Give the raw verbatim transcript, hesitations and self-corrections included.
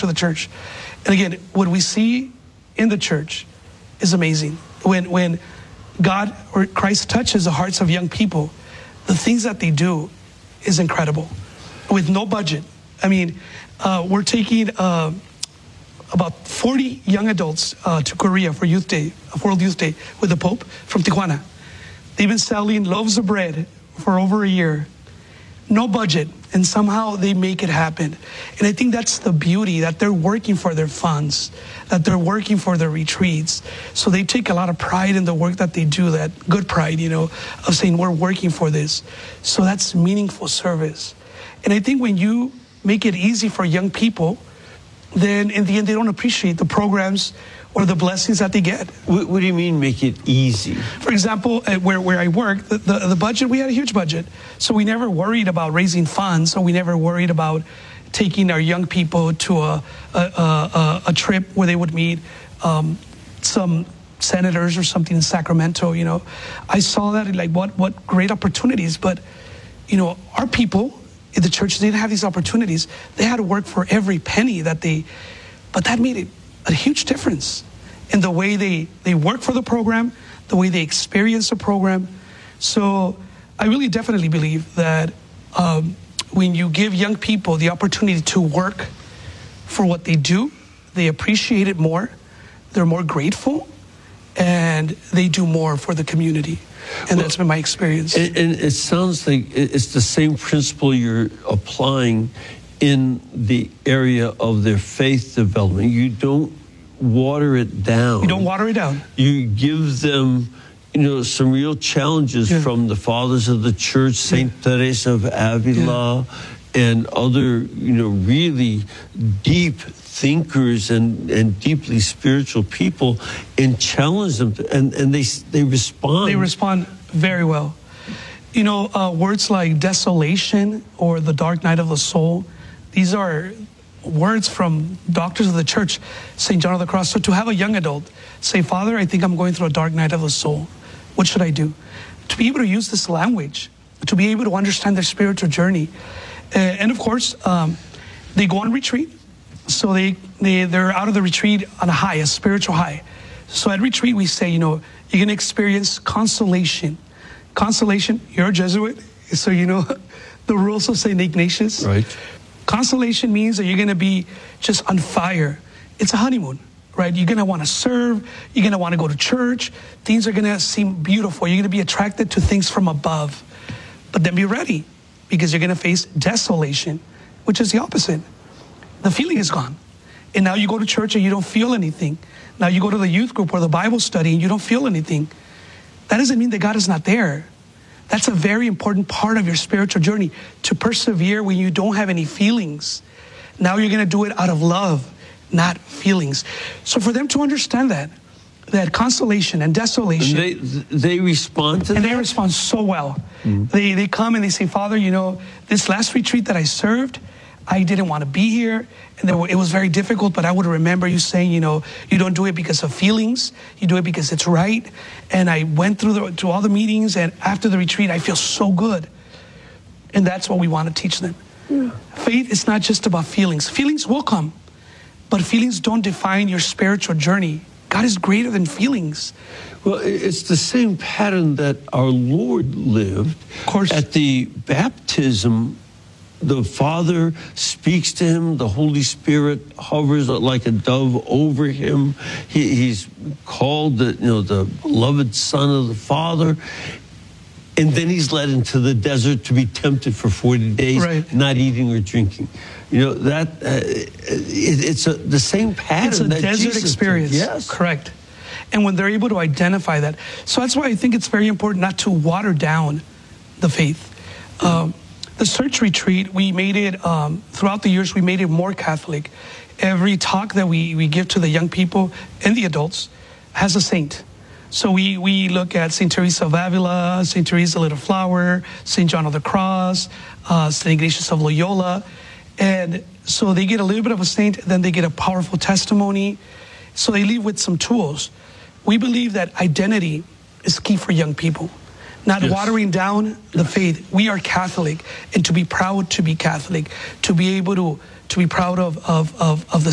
to the church. And again, what we see in the church is amazing. When when God or Christ touches the hearts of young people, the things that they do is incredible. With no budget. I mean, uh, we're taking uh, about forty young adults uh, to Korea for Youth Day, World Youth Day, with the Pope from Tijuana. They've been selling loaves of bread for over a year. No budget, and somehow they make it happen. And I think that's the beauty, that they're working for their funds, that they're working for their retreats. So they take a lot of pride in the work that they do, that good pride, you know, of saying we're working for this. So that's meaningful service. And I think when you make it easy for young people, then in the end, they don't appreciate the programs or the blessings that they get. What, what do you mean make it easy? For example, uh, where, where I work, the, the, the budget, we had a huge budget. So we never worried about raising funds, or we never worried about taking our young people to a, a, a, a trip where they would meet um, some senators or something in Sacramento, you know. I saw that, like, what, what great opportunities. But, you know, our people in the church, they didn't have these opportunities. They had to work for every penny that they, but that made it a huge difference in the way they, they work for the program, the way they experience the program. So I really definitely believe that um, when you give young people the opportunity to work for what they do, they appreciate it more, they're more grateful, and they do more for the community. And well, that's been my experience. And, and it sounds like it's the same principle you're applying in the area of their faith development. You don't water it down. You don't water it down. You give them, you know, some real challenges yeah. from the fathers of the church, Saint Yeah. Teresa of Avila, yeah. and other, you know, really deep thinkers and, and deeply spiritual people, and challenge them, to, and, and they, they respond. They respond very well. You know, uh, words like desolation or the dark night of the soul, these are words from doctors of the church, Saint John of the Cross. So to have a young adult say, Father, I think I'm going through a dark night of the soul. What should I do? To be able to use this language, to be able to understand their spiritual journey. Uh, and of course, um, they go on retreat. So they, they, they're out of the retreat on a high, a spiritual high. So at retreat, we say, you know, you're going to experience consolation. Consolation, you're a Jesuit, so you know the rules of Saint Ignatius. Right. Consolation means that you're going to be just on fire. It's a honeymoon, right? You're going to want to serve. You're going to want to go to church. Things are going to seem beautiful. You're going to be attracted to things from above. But then be ready, because you're going to face desolation, which is the opposite. The feeling is gone. And now you go to church and you don't feel anything. Now you go to the youth group or the Bible study and you don't feel anything. That doesn't mean that God is not there. That's a very important part of your spiritual journey, to persevere when you don't have any feelings. Now you're going to do it out of love, not feelings. So for them to understand that, that consolation and desolation. And they, they respond to and that? they respond so well. Mm-hmm. They, they come and they say, Father, you know, this last retreat that I served, I didn't want to be here, and there were, it was very difficult, but I would remember you saying, you know, you don't do it because of feelings, you do it because it's right. And I went through the, to all the meetings, and after the retreat, I feel so good. And that's what we want to teach them. Yeah. Faith is not just about feelings. Feelings will come, but feelings don't define your spiritual journey. God is greater than feelings. Well, it's the same pattern that our Lord lived. Of course. At the baptism, the Father speaks to him. The Holy Spirit hovers like a dove over him. He, he's called the, you know, the beloved Son of the Father. And then he's led into the desert to be tempted for forty days, right. not eating or drinking. You know, that uh, it, it's a, the same pattern. It's a that desert Jesus experience. Did. Yes. Correct. And when they're able to identify that. So that's why I think it's very important not to water down the faith. Um, The Search Retreat, we made it, um, throughout the years, we made it more Catholic. Every talk that we, we give to the young people and the adults has a saint. So we, we look at Saint Teresa of Avila, Saint Teresa Little Flower, Saint John of the Cross, uh, Saint Ignatius of Loyola. And so they get a little bit of a saint, then they get a powerful testimony. So they leave with some tools. We believe that identity is key for young people. Not yes. watering down the faith. We are Catholic, and to be proud to be Catholic, to be able to to be proud of of of, of the